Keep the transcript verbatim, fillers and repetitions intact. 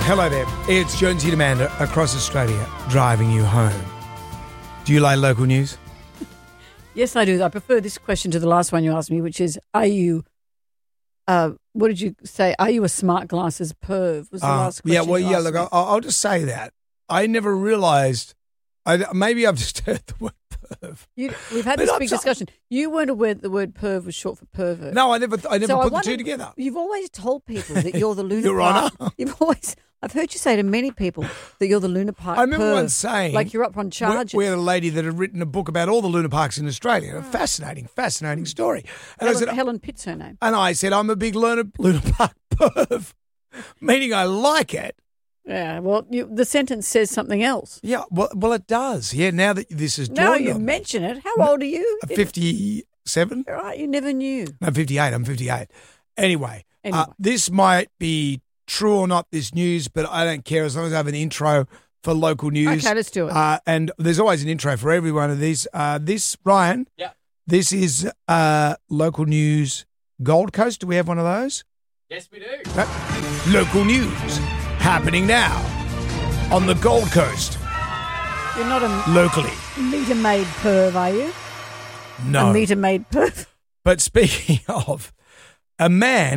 Hello there. It's Jonesy and Amanda across Australia driving you home. Do you like local news? Yes, I do. I prefer this question to the last one you asked me, which is, are you, uh, what did you say? Are you a smart glasses perv? Was the Uh, last question yeah, well, you yeah, asked look, me. I'll, I'll just say that. I never realised, I, maybe I've just heard the word perv. You, we've had But this I'm big so- discussion. You weren't aware that the word perv was short for pervert. No, I never I never So I put the wondered- two together. You've always told people that you're the Luna Your Park. Honour. You've always, I've heard you say to many people that you're the Luna Park I remember perv. once saying, like you're up on we, charges. we had a lady that had written a book about all the Luna Parks in Australia. A fascinating, fascinating story. And Helen, I said, Helen Pitt's her name. and I said, I'm a big Luna, Luna Park perv, meaning I like it. Yeah, well, you, the sentence says something else. Yeah, well, well, it does. Yeah, now that this is Now dawned you on me. mention it. How old are you? fifty-seven? Right, you never knew. No, fifty-eight. I'm fifty-eight. Anyway, Anyway. Uh, this might be true or not, this news, but I don't care as long as I have an intro for local news. Okay, let's do it. Uh, and there's always an intro for every one of these. Uh, this, Ryan, Yeah. this is uh, local news Gold Coast. Do we have one of those? Yes, we do. Uh, local news happening now on the Gold Coast, You're not a locally. meter-made perv, are you? No. A meter-made perv. But speaking of, a man